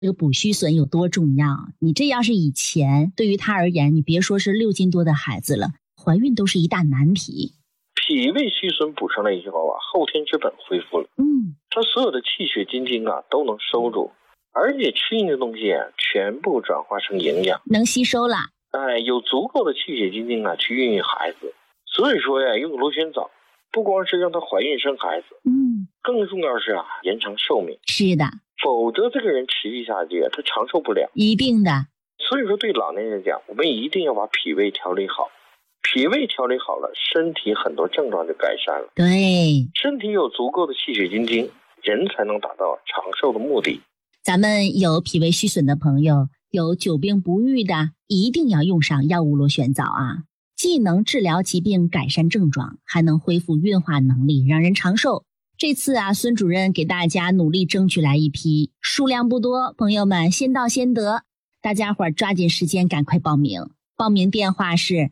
这个补虚损有多重要。你这要是以前，对于他而言，你别说是6斤多的孩子了，怀孕都是一大难题。 脾胃虚损补上来以后啊，后天之本恢复了。他所有的气血津精啊都能收住，而且吃进的东西啊全部转化成营养， 能吸收了。 有足够的气血津精啊去孕育孩子。所以说呀，用螺旋藻不光是让她怀孕生孩子，更重要是啊延长寿命。 是的， 否则这个人持续下去，他长寿不了。 一定的。 所以说对老年人讲，我们一定要把脾胃调理好。脾胃调理好了，身体很多症状就改善了。 对， 身体有足够的气血津精，人才能达到长寿的目的。 咱们有脾胃虚损的朋友，有久病不愈的，一定要用上药物螺旋藻啊！既能治疗疾病、改善症状，还能恢复运化能力，让人长寿。这次啊，孙主任给大家努力争取来一批，数量不多，朋友们先到先得，大家伙儿抓紧时间赶快报名。报名电话是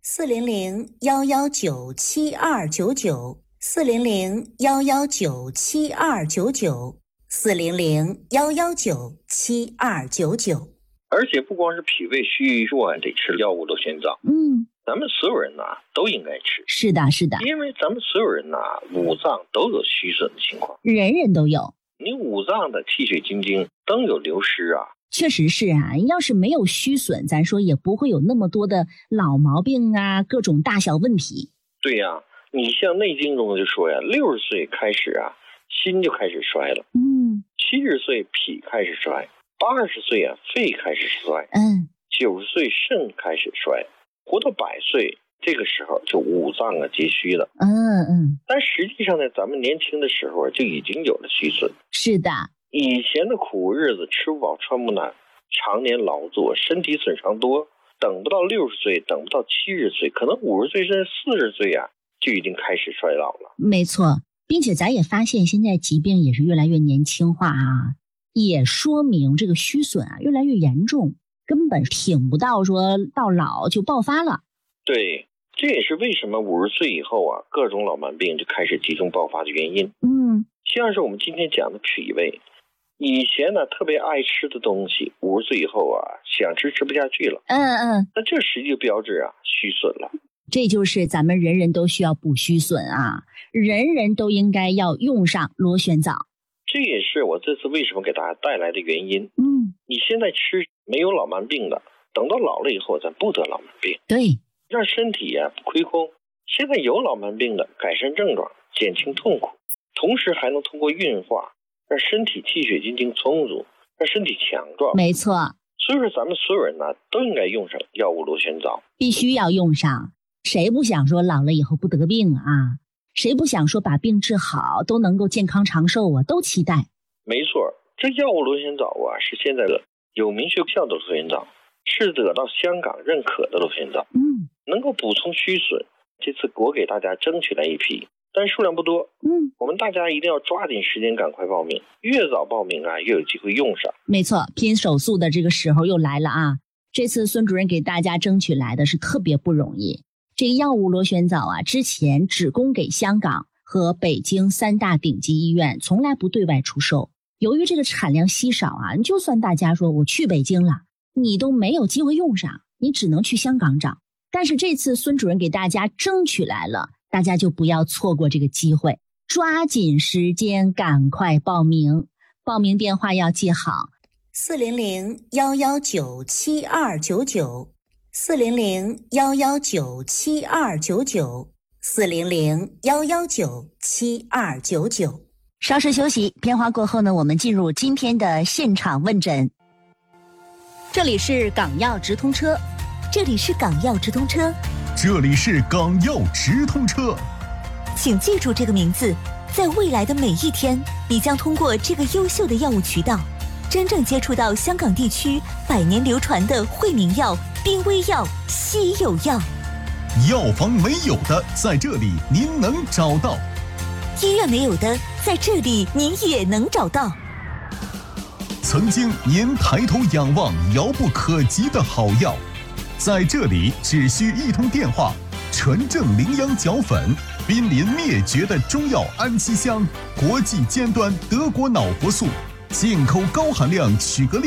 400-119-7299，400-119-7299，400-119-7299。 而且不光是脾胃虚弱得吃药物螺旋藻，咱们所有人都应该吃。 是的，是的， 因为咱们所有人五脏都有虚损的情况， 人人都有。 你五脏的气血津精都有流失啊。 确实是啊，要是没有虚损，咱说也不会有那么多的老毛病啊，各种大小问题。 对呀，你像内经中就说呀，60岁开始啊，心就开始衰了，70岁脾开始衰，80岁啊肺开始衰，90岁肾开始衰，活到100岁，这个时候就五脏皆虚了。但实际上呢，咱们年轻的时候就已经有了虚损。 是的， 以前的苦日子，吃不饱穿不暖，常年劳作，身体损伤多，等不到60岁，等不到70岁，可能50岁甚至40岁啊，就已经开始衰老了。 没错，并且咱也发现现在疾病也是越来越年轻化啊，也说明这个虚损啊越来越严重，根本挺不到说到老就爆发了。 对，这也是为什么50岁以后啊，各种老慢病就开始集中爆发的原因。像是我们今天讲的脾胃，以前呢特别爱吃的东西，50岁以后啊想吃不下去了。那这实际标志啊虚损了。 这就是咱们人人都需要补虚损啊，人人都应该要用上螺旋藻。 这也是我这次为什么给大家带来的原因。你现在吃没有老慢病的，等到老了以后咱不得老慢病。 对， 让身体啊不亏空。现在有老慢病的，改善症状，减轻痛苦，同时还能通过运化让身体气血津精充足，让身体强壮。 没错， 所以说咱们所有人都应该用上药物螺旋藻， 必须要用上。谁不想说老了以后不得病啊？谁不想说把病治好，都能够健康长寿啊？都期待。 没错，这药物螺旋藻啊是现在的有明确效的螺旋藻，是得到香港认可的螺旋藻，能够补充虚损。这次我给大家争取来一批，但数量不多，我们大家一定要抓紧时间赶快报名，越早报名啊越有机会用上。 没错，拼手速的这个时候又来了啊！这次孙主任给大家争取来的是特别不容易。这个药物螺旋藻啊，之前只供给香港和北京3大顶级医院，从来不对外出售。由于这个产量稀少啊，就算大家说我去北京了，你都没有机会用上，你只能去香港找。但是这次孙主任给大家争取来了，大家就不要错过这个机会，抓紧时间赶快报名。报名电话要记好 ，400-119-7299，400-119-7299。 稍事休息，片花过后呢，我们进入今天的现场问诊。这里是港药直通车， 这里是港药直通车， 这里是港药直通车。 请记住这个名字，在未来的每一天，你将通过这个优秀的药物渠道，真正接触到香港地区100年流传的惠民药、濒危药、稀有药。 药房没有的，在这里您能找到； 医院没有的，在这里您也能找到。 曾经您抬头仰望遥不可及的好药，在这里只需一通电话，纯正羚羊角粉，濒临灭绝的中药安息香，国际尖端德国脑活素， 进口高含量曲格